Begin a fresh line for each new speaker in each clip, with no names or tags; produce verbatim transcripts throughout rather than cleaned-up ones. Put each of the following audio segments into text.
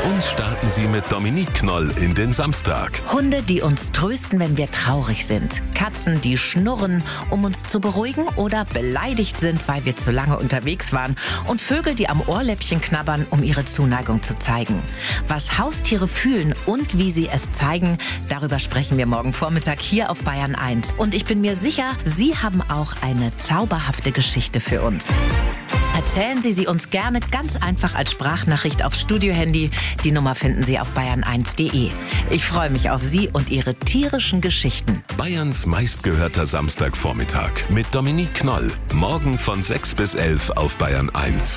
Und starten Sie mit Dominique Knoll in den Samstag.
Hunde, die uns trösten, wenn wir traurig sind. Katzen, die schnurren, um uns zu beruhigen oder beleidigt sind, weil wir zu lange unterwegs waren. Und Vögel, die am Ohrläppchen knabbern, um ihre Zuneigung zu zeigen. Was Haustiere fühlen und wie sie es zeigen, darüber sprechen wir morgen Vormittag hier auf Bayern eins. Und ich bin mir sicher, Sie haben auch eine zauberhafte Geschichte für uns. Erzählen Sie sie uns gerne ganz einfach als Sprachnachricht aufs Studiohandy. Die Nummer finden Sie auf bayern eins punkt de. Ich freue mich auf Sie und Ihre tierischen Geschichten.
Bayerns meistgehörter Samstagvormittag mit Dominique Knoll. Morgen von sechs bis elf auf Bayern eins.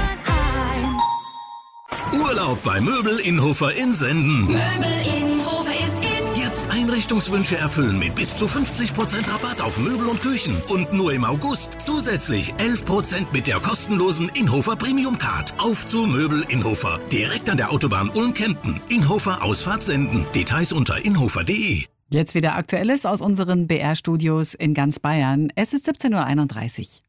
Urlaub bei Möbel Innhofer in Senden.
Möbel Innhofer ist in.
Jetzt Einrichtungswünsche erfüllen mit bis zu fünfzig Prozent Rabatt auf Möbel und Küchen. Und nur im August zusätzlich elf Prozent mit der kostenlosen Innhofer Premium Card. Auf zu Möbel Innhofer. Direkt an der Autobahn Ulm-Kempten. Innhofer Ausfahrt Senden. Details unter innhofer punkt de.
Jetzt wieder Aktuelles aus unseren B R-Studios in ganz Bayern. Es ist siebzehn Uhr einunddreißig.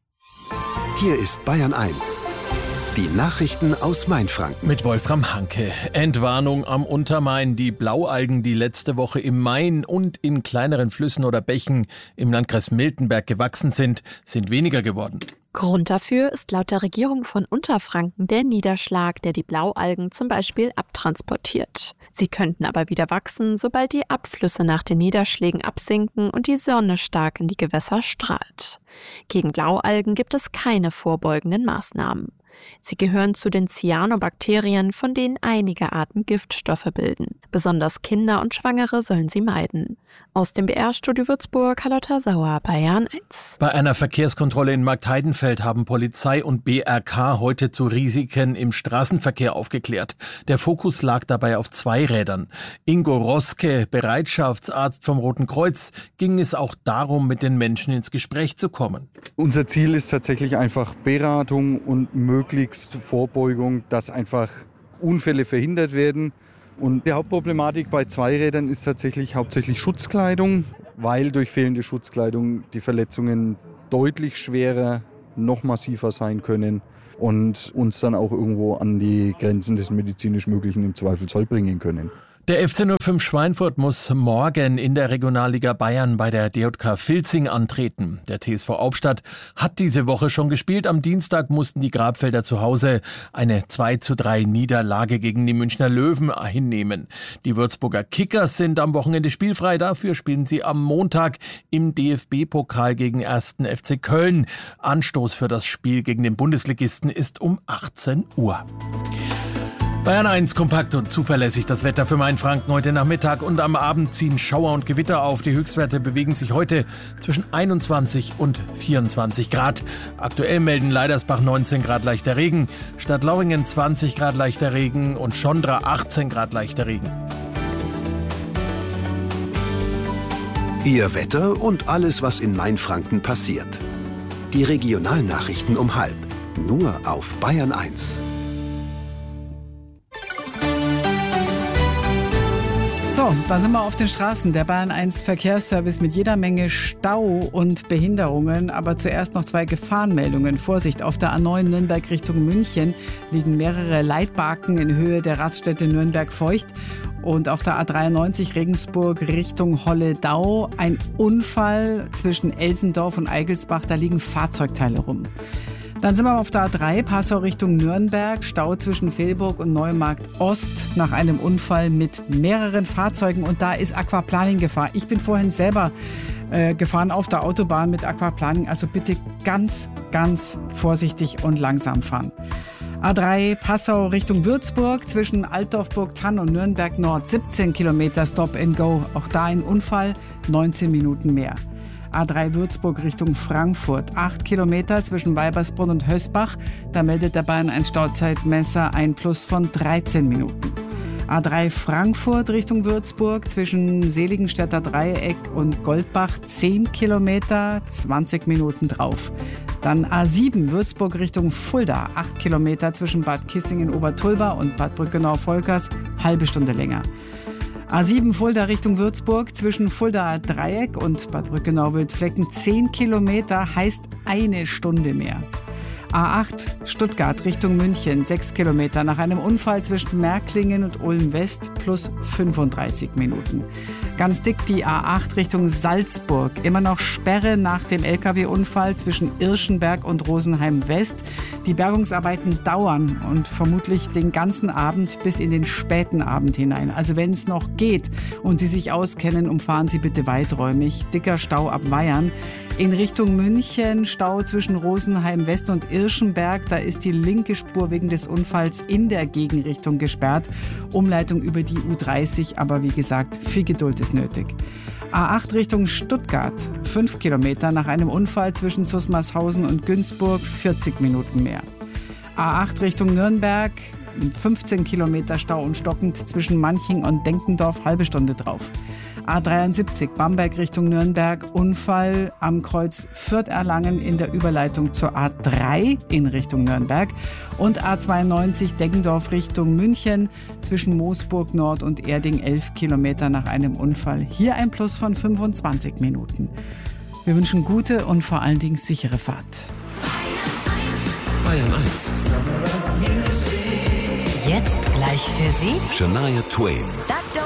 Hier ist Bayern eins. Die Nachrichten aus Mainfranken.
Mit Wolfram Hanke. Entwarnung am Untermain. Die Blaualgen, die letzte Woche im Main und in kleineren Flüssen oder Bächen im Landkreis Miltenberg gewachsen sind, sind weniger geworden.
Grund dafür ist laut der Regierung von Unterfranken der Niederschlag, der die Blaualgen zum Beispiel abtransportiert. Sie könnten aber wieder wachsen, sobald die Abflüsse nach den Niederschlägen absinken und die Sonne stark in die Gewässer strahlt. Gegen Blaualgen gibt es keine vorbeugenden Maßnahmen. Sie gehören zu den Cyanobakterien, von denen einige Arten Giftstoffe bilden. Besonders Kinder und Schwangere sollen sie meiden. Aus dem B R-Studio Würzburg, Carlotta Sauer, Bayern eins.
Bei einer Verkehrskontrolle in Marktheidenfeld haben Polizei und B R K heute zu Risiken im Straßenverkehr aufgeklärt. Der Fokus lag dabei auf Zweirädern. Ingo Roske, Bereitschaftsarzt vom Roten Kreuz, ging es auch darum, mit den Menschen ins Gespräch zu kommen.
Unser Ziel ist tatsächlich einfach Beratung und möglichst Vorbeugung, dass einfach Unfälle verhindert werden. Und die Hauptproblematik bei Zweirädern ist tatsächlich hauptsächlich Schutzkleidung, weil durch fehlende Schutzkleidung die Verletzungen deutlich schwerer, noch massiver sein können und uns dann auch irgendwo an die Grenzen des medizinisch Möglichen im Zweifelsfall bringen können.
Der F C null fünf Schweinfurt muss morgen in der Regionalliga Bayern bei der D J K Vilzing antreten. Der T S V Hauptstadt hat diese Woche schon gespielt. Am Dienstag mussten die Grabfelder zu Hause eine zwei zu drei Niederlage gegen die Münchner Löwen hinnehmen. Die Würzburger Kickers sind am Wochenende spielfrei. Dafür spielen sie am Montag im D F B-Pokal gegen ersten F C Köln. Anstoß für das Spiel gegen den Bundesligisten ist um achtzehn Uhr. Bayern eins, kompakt und zuverlässig das Wetter für Mainfranken heute Nachmittag und am Abend ziehen Schauer und Gewitter auf. Die Höchstwerte bewegen sich heute zwischen einundzwanzig und vierundzwanzig Grad. Aktuell melden Leidersbach neunzehn Grad leichter Regen, Stadtlauringen zwanzig Grad leichter Regen und Schondra achtzehn Grad leichter Regen.
Ihr Wetter und alles, was in Mainfranken passiert. Die Regionalnachrichten um halb. Nur auf Bayern eins.
So, da sind wir auf den Straßen. Der Bayern eins Verkehrsservice mit jeder Menge Stau und Behinderungen. Aber zuerst noch zwei Gefahrenmeldungen. Vorsicht, auf der A neun Nürnberg Richtung München liegen mehrere Leitbarken in Höhe der Raststätte Nürnberg-Feucht. Und auf der A dreiundneunzig Regensburg Richtung Holledau ein Unfall zwischen Elsendorf und Eigelsbach. Da liegen Fahrzeugteile rum. Dann sind wir auf der A drei, Passau Richtung Nürnberg, Stau zwischen Velburg und Neumarkt Ost nach einem Unfall mit mehreren Fahrzeugen und da ist Aquaplaning-Gefahr. Ich bin vorhin selber äh, gefahren auf der Autobahn mit Aquaplaning, also bitte ganz, ganz vorsichtig und langsam fahren. A drei, Passau Richtung Würzburg, zwischen Altdorf-Burgthann und Nürnberg Nord, siebzehn Kilometer Stop and Go, auch da ein Unfall, neunzehn Minuten mehr. A drei Würzburg Richtung Frankfurt. acht Kilometer zwischen Weibersbrunn und Hösbach. Da meldet der Bayern eins Stauzeitmesser ein Plus von dreizehn Minuten. A drei Frankfurt Richtung Würzburg zwischen Seligenstädter Dreieck und Goldbach. zehn Kilometer, zwanzig Minuten drauf. Dann A sieben Würzburg Richtung Fulda. acht Kilometer zwischen Bad Kissingen-Obertulba und Bad Brückenau-Volkers. Halbe Stunde länger. A sieben Fulda Richtung Würzburg, zwischen Fulda Dreieck und Bad Brückenau-Wildflecken zehn Kilometer, heißt eine Stunde mehr. A acht Stuttgart Richtung München, sechs Kilometer nach einem Unfall zwischen Märklingen und Ulm West plus fünfunddreißig Minuten. Ganz dick die A acht Richtung Salzburg. Immer noch Sperre nach dem L K W-Unfall zwischen Irschenberg und Rosenheim West. Die Bergungsarbeiten dauern und vermutlich den ganzen Abend bis in den späten Abend hinein. Also wenn es noch geht und Sie sich auskennen, umfahren Sie bitte weiträumig. Dicker Stau ab Weyern. In Richtung München Stau zwischen Rosenheim West und Irschenberg. Da ist die linke Spur wegen des Unfalls in der Gegenrichtung gesperrt. Umleitung über die U dreißig, aber wie gesagt, viel Geduld ist nötig. A acht Richtung Stuttgart, fünf Kilometer nach einem Unfall zwischen Zusmarshausen und Günzburg, vierzig Minuten mehr. A acht Richtung Nürnberg, fünfzehn Kilometer Stau und stockend zwischen Manching und Denkendorf, halbe Stunde drauf. A dreiundsiebzig Bamberg Richtung Nürnberg, Unfall am Kreuz Fürth-Erlangen in der Überleitung zur A drei in Richtung Nürnberg und A zweiundneunzig Deggendorf Richtung München zwischen Moosburg Nord und Erding, elf Kilometer nach einem Unfall. Hier ein Plus von fünfundzwanzig Minuten. Wir wünschen gute und vor allen Dingen sichere Fahrt.
Bayern eins.
Jetzt gleich für Sie
Shania Twain.